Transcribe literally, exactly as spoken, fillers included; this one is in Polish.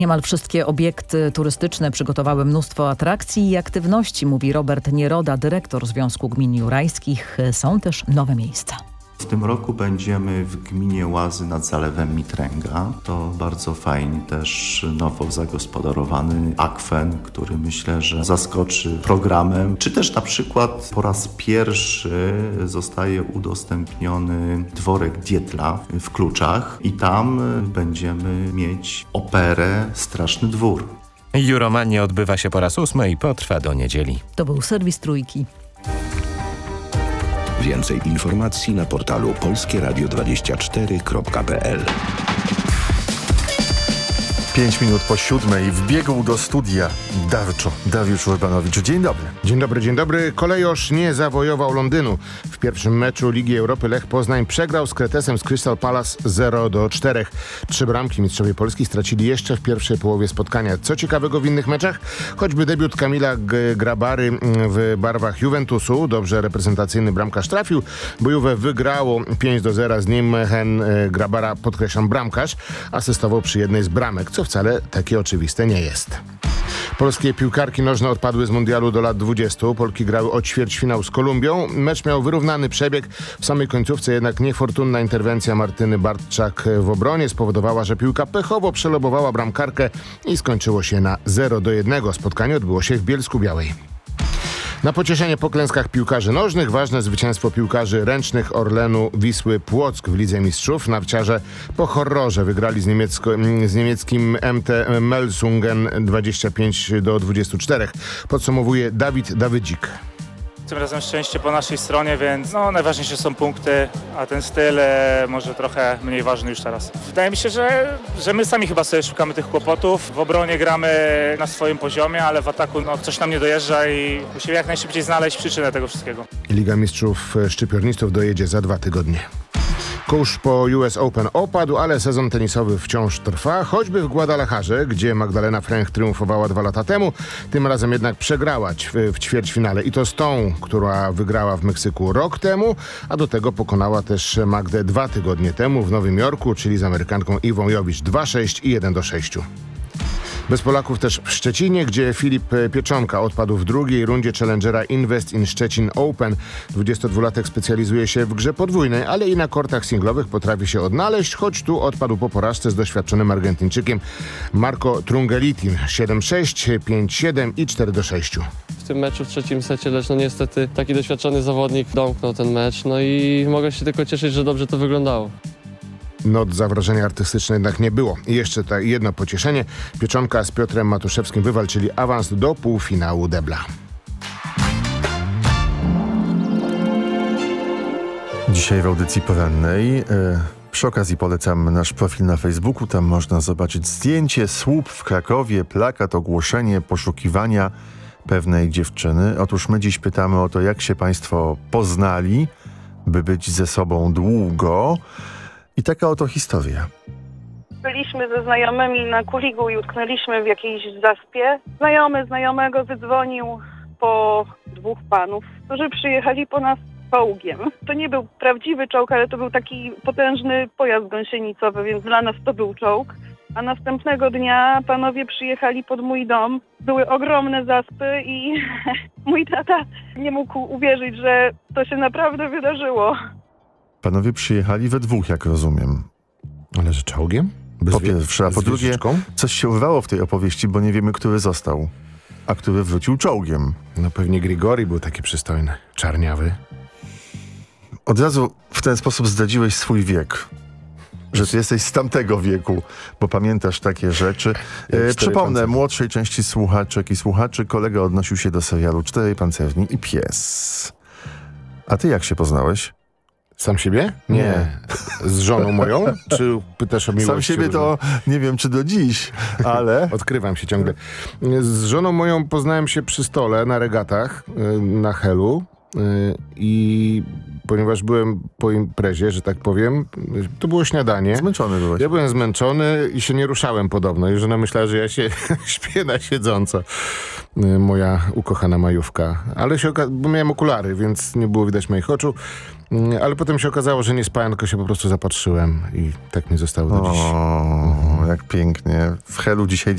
Niemal wszystkie obiekty turystyczne przygotowały mnóstwo atrakcji i aktywności, mówi Robert Nieroda, dyrektor Związku Gmin Jurajskich. Są też nowe miejsca. W tym roku będziemy w gminie Łazy nad Zalewem Mitręga. To bardzo fajnie też nowo zagospodarowany akwen, który myślę, że zaskoczy programem. Czy też na przykład po raz pierwszy zostaje udostępniony dworek Dietla w Kluczach i tam będziemy mieć operę Straszny Dwór. Juromania odbywa się po raz ósmy i potrwa do niedzieli. To był serwis Trójki. Więcej informacji na portalu polskie radio dwadzieścia cztery kropka p l. Pięć minut po siódmej wbiegł do studia Dawczo, Dariusz Urbanowicz. Dzień dobry. Dzień dobry, dzień dobry. Kolejorz nie zawojował Londynu. W pierwszym meczu Ligi Europy Lech Poznań przegrał z Kretesem z Crystal Palace zero do czterech. Trzy bramki mistrzowie Polski stracili jeszcze w pierwszej połowie spotkania. Co ciekawego w innych meczach? Choćby debiut Kamila G- Grabary w barwach Juventusu. Dobrze reprezentacyjny bramkarz trafił, bo Juve wygrało pięć do zera z nim. Hen Grabara, podkreślam, bramkarz, asystował przy jednej z bramek, co wcale takie oczywiste nie jest. Polskie piłkarki nożne odpadły z mundialu do lat dwudziestu. Polki grały o ćwierćfinał z Kolumbią. Mecz miał wyrównany przebieg. W samej końcówce jednak niefortunna interwencja Martyny Bartczak w obronie spowodowała, że piłka pechowo przelobowała bramkarkę i skończyło się na zero do jednego. Spotkanie odbyło się w Bielsku-Białej. Na pocieszenie po klęskach piłkarzy nożnych ważne zwycięstwo piłkarzy ręcznych Orlenu Wisły Płock w Lidze Mistrzów. Nawciarze po horrorze wygrali z, niemiecko, z niemieckim M T Melsungen dwadzieścia pięć do dwudziestu czterech. Podsumowuje Dawid Dawydzik. Tym razem szczęście po naszej stronie, więc no, najważniejsze są punkty, a ten styl e, może trochę mniej ważny już teraz. Wydaje mi się, że, że my sami chyba sobie szukamy tych kłopotów. W obronie gramy na swoim poziomie, ale w ataku no, coś nam nie dojeżdża i musimy jak najszybciej znaleźć przyczynę tego wszystkiego. Liga Mistrzów Szczypiornistów dojedzie za dwa tygodnie. Kurz po U S Open opadł, ale sezon tenisowy wciąż trwa, choćby w Guadalajarze, gdzie Magdalena Fręch triumfowała dwa lata temu. Tym razem jednak przegrała w, w ćwierćfinale i to z tą, która wygrała w Meksyku rok temu, a do tego pokonała też Magdę dwa tygodnie temu w Nowym Jorku, czyli z Amerykanką Iwą Jowicz dwa sześć i jeden do sześciu. Bez Polaków też w Szczecinie, gdzie Filip Pieczonka odpadł w drugiej rundzie Challengera Invest in Szczecin Open. dwudziestodwulatek specjalizuje się w grze podwójnej, ale i na kortach singlowych potrafi się odnaleźć, choć tu odpadł po porażce z doświadczonym Argentyńczykiem Marco Trungeliti siedem sześć, pięć siedem i cztery do sześciu. W tym meczu w trzecim secie, lecz no niestety taki doświadczony zawodnik domknął ten mecz, no i mogę się tylko cieszyć, że dobrze to wyglądało. Not za wrażenie artystyczne jednak nie było. I jeszcze tak jedno pocieszenie. Pieczonka z Piotrem Matuszewskim wywalczyli awans do półfinału debla. Dzisiaj w audycji porannej e, przy okazji polecam nasz profil na Facebooku. Tam można zobaczyć zdjęcie, słup w Krakowie, plakat, ogłoszenie, poszukiwania pewnej dziewczyny. Otóż my dziś pytamy o to, jak się państwo poznali, by być ze sobą długo. I taka oto historia. Byliśmy ze znajomymi na Kuligu i utknęliśmy w jakiejś zaspie. Znajomy znajomego wydzwonił po dwóch panów, którzy przyjechali po nas czołgiem. To nie był prawdziwy czołg, ale to był taki potężny pojazd gąsienicowy, więc dla nas to był czołg. A następnego dnia panowie przyjechali pod mój dom. Były ogromne zaspy i mój tata nie mógł uwierzyć, że to się naprawdę wydarzyło. Panowie przyjechali we dwóch, jak rozumiem. Ale że czołgiem? Bez po pierwsze, a po drugie wieżyczką? coś się urwało w tej opowieści, bo nie wiemy, który został, a który wrócił czołgiem. No pewnie Grigori był taki przystojny, czarniawy. Od razu w ten sposób zdradziłeś swój wiek. Że ty jesteś z tamtego wieku, bo pamiętasz takie rzeczy. E, przypomnę, pancerni. Młodszej części słuchaczek i słuchaczy, kolega odnosił się do serialu Czterej pancerni i pies. A ty jak się poznałeś? Sam siebie? Nie. nie. Z żoną moją? Czy pytasz o miłość? Sam siebie to nie wiem, czy do dziś, ale... Odkrywam się ciągle. Z żoną moją poznałem się przy stole na regatach na Helu i ponieważ byłem po imprezie, że tak powiem, to było śniadanie. Zmęczony byłeś. Ja byłem zmęczony i się nie ruszałem podobno. I żona myślała, że ja się śpię na siedząco. Moja ukochana majówka. Ale się oka- bo miałem okulary, więc nie było widać moich oczu. Ale potem się okazało, że nie spałem, tylko się po prostu zapatrzyłem i tak mi zostało do dziś. O, jak pięknie. W Helu dzisiaj